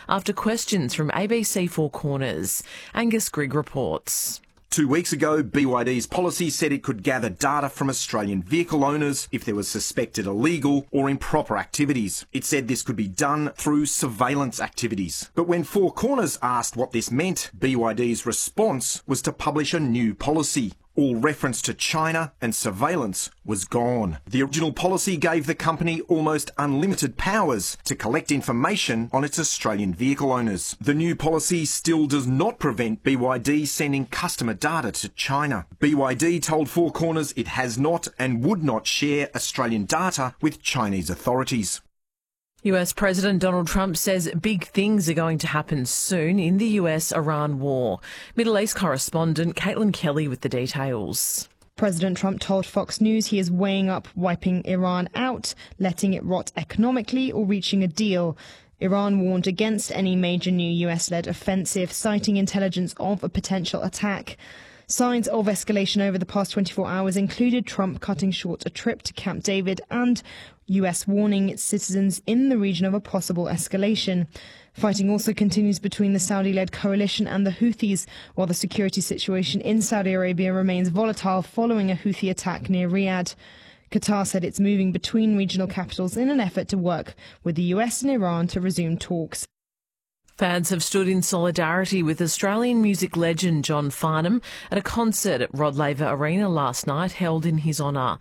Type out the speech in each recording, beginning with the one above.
after questions from ABC Four Corners. Angus Grigg reports. 2 weeks ago, BYD's policy said it could gather data from Australian vehicle owners if there was suspected illegal or improper activities. It said this could be done through surveillance activities. But when Four Corners asked what this meant, BYD's response was to publish a new policy. All reference to China and surveillance was gone. The original policy gave the company almost unlimited powers to collect information on its Australian vehicle owners. The new policy still does not prevent BYD sending customer data to China. BYD told Four Corners it has not and would not share Australian data with Chinese authorities. US President Donald Trump says big things are going to happen soon in the US-Iran war. Middle East correspondent Caitlin Kelly with the details. President Trump told Fox News he is weighing up wiping Iran out, letting it rot economically, or reaching a deal. Iran warned against any major new US-led offensive, citing intelligence of a potential attack. Signs of escalation over the past 24 hours included Trump cutting short a trip to Camp David and US warning its citizens in the region of a possible escalation. Fighting also continues between the Saudi-led coalition and the Houthis, while the security situation in Saudi Arabia remains volatile following a Houthi attack near Riyadh. Qatar said it's moving between regional capitals in an effort to work with the US and Iran to resume talks. Fans have stood in solidarity with Australian music legend John Farnham at a concert at Rod Laver Arena last night held in his honour.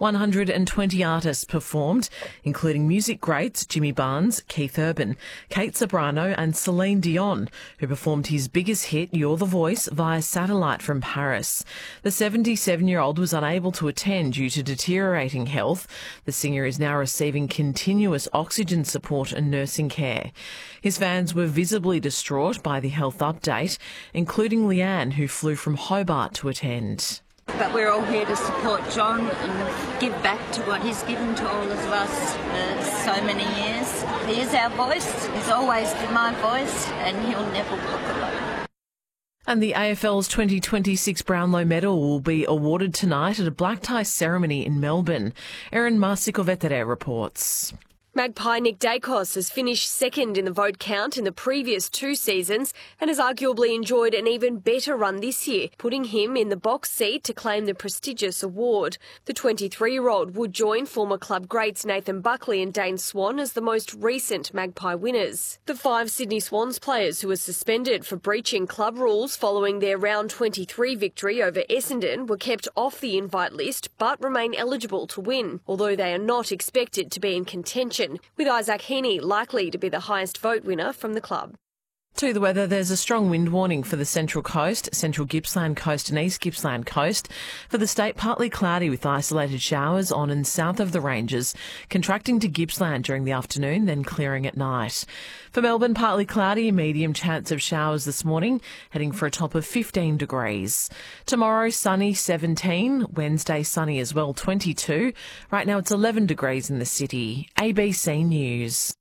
120 artists performed, including music greats Jimmy Barnes, Keith Urban, Kate Ceberano and Celine Dion, who performed his biggest hit, You're the Voice, via satellite from Paris. The 77-year-old was unable to attend due to deteriorating health. The singer is now receiving continuous oxygen support and nursing care. His fans were visibly distraught by the health update, including Leanne, who flew from Hobart to attend. But we're all here to support John and give back to what he's given to all of us for so many years. He is our voice. He's always been my voice, and he'll never walk alone. And the AFL's 2026 Brownlow Medal will be awarded tonight at a black tie ceremony in Melbourne. Erin Marsikovetere reports. Magpie Nick Dacos has finished second in the vote count in the previous 2 seasons and has arguably enjoyed an even better run this year, putting him in the box seat to claim the prestigious award. The 23-year-old would join former club greats Nathan Buckley and Dane Swan as the most recent Magpie winners. The 5 Sydney Swans players who were suspended for breaching club rules following their round 23 victory over Essendon were kept off the invite list but remain eligible to win, although they are not expected to be in contention, with Isaac Heaney likely to be the highest vote winner from the club. To the weather, there's a strong wind warning for the Central Coast, Central Gippsland Coast and East Gippsland Coast. For the state, partly cloudy with isolated showers on and south of the ranges, contracting to Gippsland during the afternoon, then clearing at night. For Melbourne, partly cloudy, medium chance of showers this morning, heading for a top of 15 degrees. Tomorrow, sunny, 17. Wednesday, sunny as well, 22. Right now, it's 11 degrees in the city. ABC News.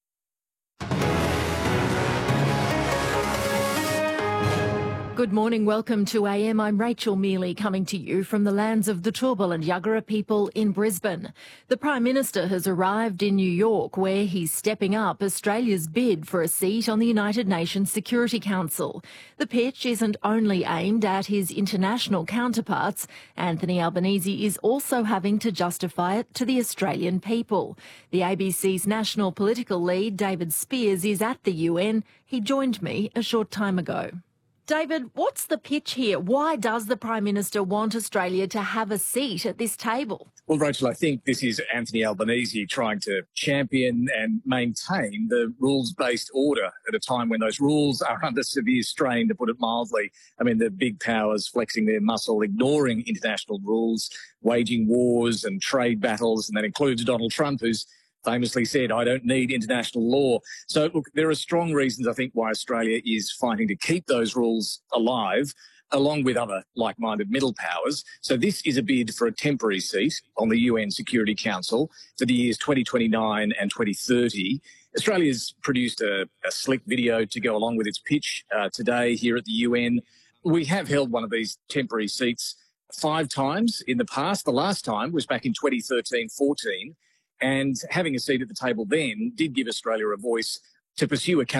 Good morning, welcome to AM. I'm Rachel Mealy coming to you from the lands of the Turrbal and Yuggera people in Brisbane. The Prime Minister has arrived in New York where he's stepping up Australia's bid for a seat on the United Nations Security Council. The pitch isn't only aimed at his international counterparts. Anthony Albanese is also having to justify it to the Australian people. The ABC's national political lead, David Spears, is at the UN. He joined me a short time ago. David, what's the pitch here? Why does the Prime Minister want Australia to have a seat at this table? Well, Rachel, I think this is Anthony Albanese trying to champion and maintain the rules-based order at a time when those rules are under severe strain, to put it mildly. I mean, the big powers flexing their muscle, ignoring international rules, waging wars and trade battles, and that includes Donald Trump, who's famously said, I don't need international law. So, look, there are strong reasons, I think, why Australia is fighting to keep those rules alive, along with other like-minded middle powers. So this is a bid for a temporary seat on the UN Security Council for the years 2029 and 2030. Australia's produced a slick video to go along with its pitch today here at the UN. We have held one of these temporary seats 5 times in the past. The last time was back in 2013-14. And having a seat at the table then did give Australia a voice to pursue a